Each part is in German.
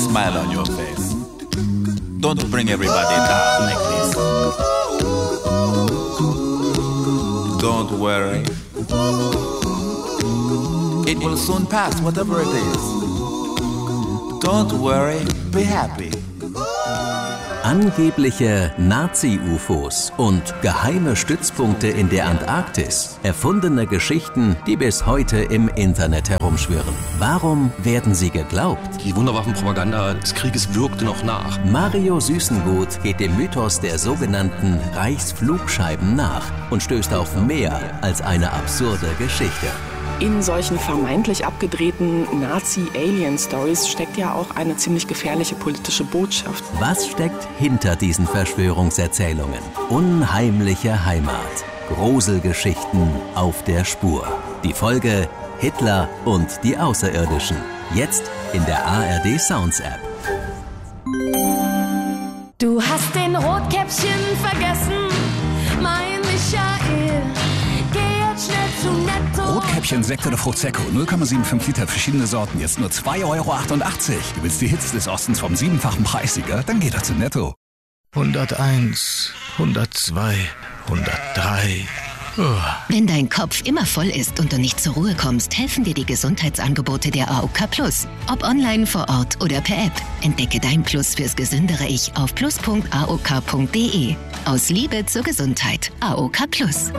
smile on your face. Don't bring everybody down like this. Don't worry. It will soon pass, whatever it is. Don't worry, be happy. Angebliche Nazi-UFOs und geheime Stützpunkte in der Antarktis. Erfundene Geschichten, die bis heute im Internet herumschwirren. Warum werden sie geglaubt? Die Wunderwaffenpropaganda des Krieges wirkte noch nach. Mario Süßengut geht dem Mythos der sogenannten Reichsflugscheiben nach und stößt auf mehr als eine absurde Geschichte. In solchen vermeintlich abgedrehten Nazi-Alien-Stories steckt ja auch eine ziemlich gefährliche politische Botschaft. Was steckt hinter diesen Verschwörungserzählungen? Unheimliche Heimat. Gruselgeschichten auf der Spur. Die Folge Hitler und die Außerirdischen. Jetzt in der ARD Sounds App. Du hast den Rotkäppchen vergessen, mein Michael. Geh jetzt schnell zu Netto. Rotkäppchen, Sekt oder Prosecco, 0,75 Liter, verschiedene Sorten, jetzt nur 2,88 €. Du willst die Hits des Ostens vom 7-fachen Preissieger? Dann geh doch zu Netto. 101, 102, 103. Wenn dein Kopf immer voll ist und du nicht zur Ruhe kommst, helfen dir die Gesundheitsangebote der AOK Plus. Ob online, vor Ort oder per App. Entdecke dein Plus fürs gesündere Ich auf plus.aok.de. Aus Liebe zur Gesundheit. AOK Plus.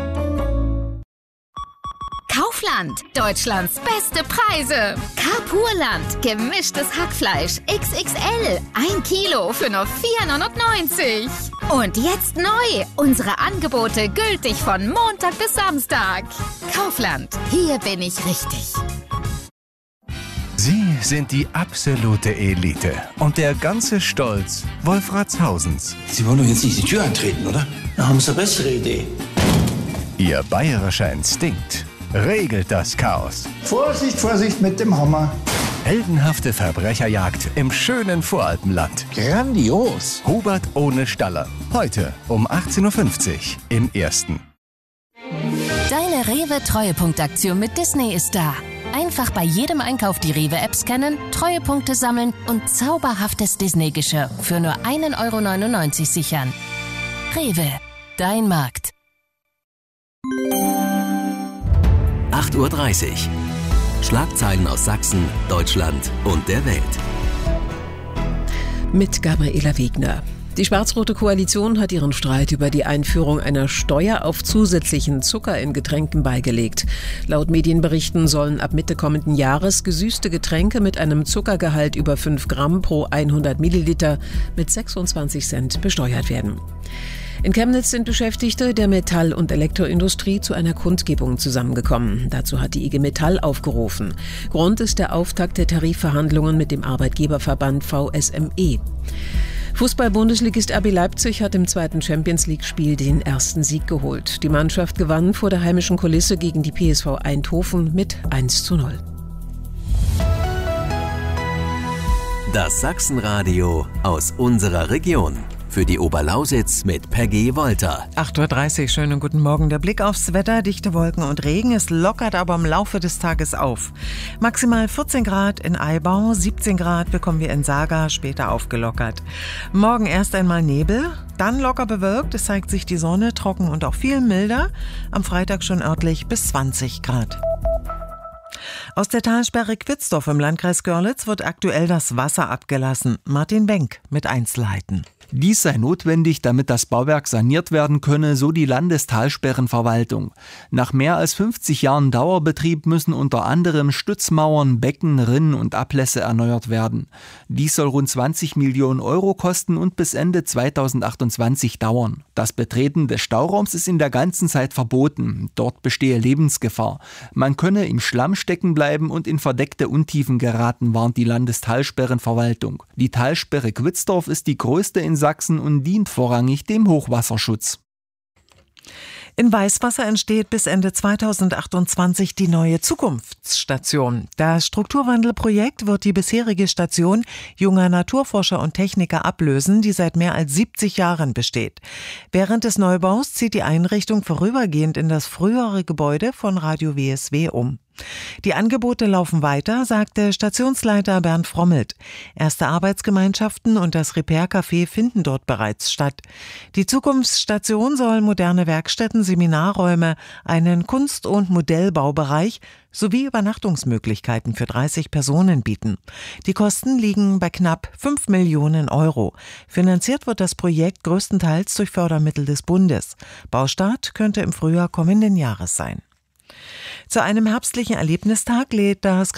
Kaufland, Deutschlands beste Preise. Carpurland, gemischtes Hackfleisch XXL, 1 Kilo für nur 4,99 €. Und jetzt neu, unsere Angebote gültig von Montag bis Samstag. Kaufland, hier bin ich richtig. Sie sind die absolute Elite und der ganze Stolz Wolfratshausens. Sie wollen doch jetzt nicht die Tür eintreten, oder? Da haben Sie eine bessere Idee. Ihr bayerischer Instinkt regelt das Chaos. Vorsicht, Vorsicht mit dem Hammer. Heldenhafte Verbrecherjagd im schönen Voralpenland. Grandios. Hubert ohne Staller. Heute um 18:50 Uhr im Ersten. Deine Rewe-Treuepunktaktion mit Disney ist da. Einfach bei jedem Einkauf die Rewe-App scannen, Treuepunkte sammeln und zauberhaftes Disney-Geschirr für nur 1,99 € sichern. Rewe, dein Markt. 8:30 Uhr. Schlagzeilen aus Sachsen, Deutschland und der Welt. Mit Gabriela Wegner. Die schwarz-rote Koalition hat ihren Streit über die Einführung einer Steuer auf zusätzlichen Zucker in Getränken beigelegt. Laut Medienberichten sollen ab Mitte kommenden Jahres gesüßte Getränke mit einem Zuckergehalt über 5 Gramm pro 100 Milliliter mit 26 Cent besteuert werden. In Chemnitz sind Beschäftigte der Metall- und Elektroindustrie zu einer Kundgebung zusammengekommen. Dazu hat die IG Metall aufgerufen. Grund ist der Auftakt der Tarifverhandlungen mit dem Arbeitgeberverband VSME. Fußball-Bundesligist RB Leipzig hat im zweiten Champions-League-Spiel den ersten Sieg geholt. Die Mannschaft gewann vor der heimischen Kulisse gegen die PSV Eindhoven mit 1:0. Das Sachsenradio aus unserer Region. Für die Oberlausitz mit Peggy Wolter. 8:30 Uhr, schönen guten Morgen. Der Blick aufs Wetter, dichte Wolken und Regen. Es lockert aber im Laufe des Tages auf. Maximal 14 Grad in Eibau, 17 Grad bekommen wir in Saga, später aufgelockert. Morgen erst einmal Nebel, dann locker bewölkt. Es zeigt sich die Sonne, trocken und auch viel milder. Am Freitag schon örtlich bis 20 Grad. Aus der Talsperre Quitzdorf im Landkreis Görlitz wird aktuell das Wasser abgelassen. Martin Benck mit Einzelheiten. Dies sei notwendig, damit das Bauwerk saniert werden könne, so die Landestalsperrenverwaltung. Nach mehr als 50 Jahren Dauerbetrieb müssen unter anderem Stützmauern, Becken, Rinnen und Ablässe erneuert werden. Dies soll rund 20 Millionen € kosten und bis Ende 2028 dauern. Das Betreten des Stauraums ist in der ganzen Zeit verboten. Dort bestehe Lebensgefahr. Man könne im Schlamm stecken bleiben und in verdeckte Untiefen geraten, warnt die Landestalsperrenverwaltung. Die Talsperre Quitzdorf ist die größte in Sachsen und dient vorrangig dem Hochwasserschutz. In Weißwasser entsteht bis Ende 2028 die neue Zukunftsstation. Das Strukturwandelprojekt wird die bisherige Station junger Naturforscher und Techniker ablösen, die seit mehr als 70 Jahren besteht. Während des Neubaus zieht die Einrichtung vorübergehend in das frühere Gebäude von Radio WSW um. Die Angebote laufen weiter, sagte Stationsleiter Bernd Frommelt. Erste Arbeitsgemeinschaften und das Repair-Café finden dort bereits statt. Die Zukunftsstation soll moderne Werkstätten, Seminarräume, einen Kunst- und Modellbaubereich sowie Übernachtungsmöglichkeiten für 30 Personen bieten. Die Kosten liegen bei knapp 5 Millionen Euro. Finanziert wird das Projekt größtenteils durch Fördermittel des Bundes. Baustart könnte im Frühjahr kommenden Jahres sein. Zu einem herbstlichen Erlebnistag lädt das